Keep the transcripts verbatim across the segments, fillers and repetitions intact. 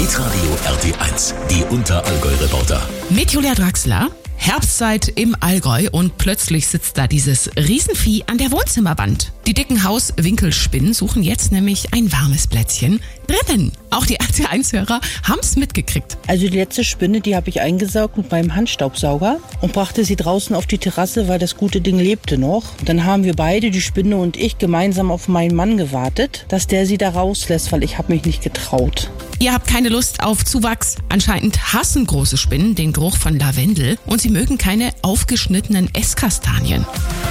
Hitradio R T eins, die Unterallgäu-Reporter. Mit Julia Draxler. Herbstzeit im Allgäu und plötzlich sitzt da dieses Riesenvieh an der Wohnzimmerwand. Die dicken Hauswinkelspinnen suchen jetzt nämlich ein warmes Plätzchen drinnen. Auch die R T eins-Hörer haben's mitgekriegt. Also die letzte Spinne, die habe ich eingesaugt mit meinem Handstaubsauger und brachte sie draußen auf die Terrasse, weil das gute Ding lebte noch. Dann haben wir beide, die Spinne und ich, gemeinsam auf meinen Mann gewartet, dass der sie da rauslässt, weil ich habe mich nicht getraut. Ihr habt keine Lust auf Zuwachs. Anscheinend hassen große Spinnen den Geruch von Lavendel und sie mögen keine aufgeschnittenen Esskastanien.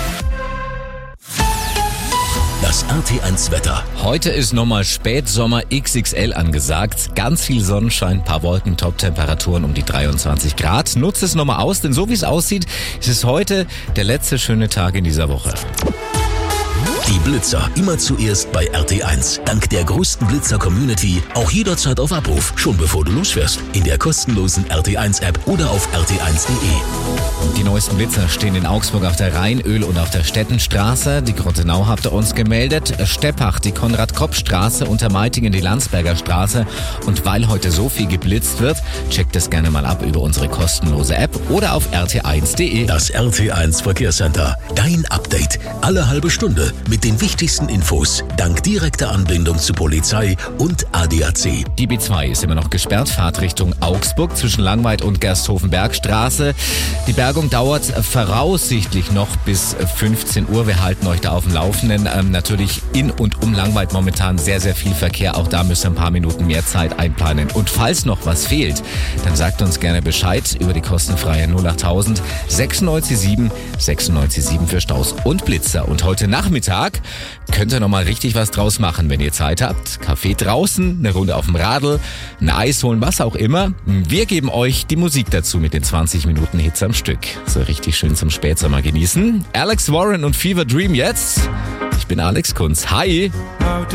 Das R T eins-Wetter. Heute ist nochmal Spätsommer X X L angesagt. Ganz viel Sonnenschein, paar Wolken, Top-Temperaturen um die dreiundzwanzig Grad. Nutzt es nochmal aus, denn so wie es aussieht, ist es heute der letzte schöne Tag in dieser Woche. Die Blitzer immer zuerst bei R T eins. Dank der größten Blitzer-Community auch jederzeit auf Abruf, schon bevor du losfährst. In der kostenlosen R T eins-App oder auf R T eins Punkt de. Die neuesten Blitzer stehen in Augsburg auf der Rheinöl- und auf der Stettenstraße. Die Grottenau habt ihr uns gemeldet. Steppach, die Konrad-Kopp-Straße, Untermeitingen, die Landsberger Straße. Und weil heute so viel geblitzt wird, checkt es gerne mal ab über unsere kostenlose App oder auf R T eins Punkt de. Das R T eins Verkehrscenter. Dein Update. Alle halbe Stunde mit den wichtigsten Infos. Dank direkter Anbindung zu Polizei und A D A C. Die B zwei ist immer noch gesperrt. Fahrt Richtung Augsburg zwischen Langweid und Gersthofen-Bergstraße. Die Bergung dauert voraussichtlich noch bis fünfzehn Uhr. Wir halten euch da auf dem Laufenden. Ähm, natürlich in und um Langweid momentan sehr, sehr viel Verkehr. Auch da müsst ihr ein paar Minuten mehr Zeit einplanen. Und falls noch was fehlt, dann sagt uns gerne Bescheid über die kostenfreie null achttausend sechsundneunzig sieben sechsundneunzig sieben für Staus und Blitzer. Und heute Nachmittag könnt ihr noch mal richtig was draus machen, wenn ihr Zeit habt. Kaffee draußen, eine Runde auf dem Radl, ein Eis holen, was auch immer. Wir geben euch die Musik dazu mit den zwanzig Minuten Hits am Stück. So richtig schön zum Spätsommer genießen. Alex Warren und Fever Dream jetzt. Ich bin Alex Kunz. Hi!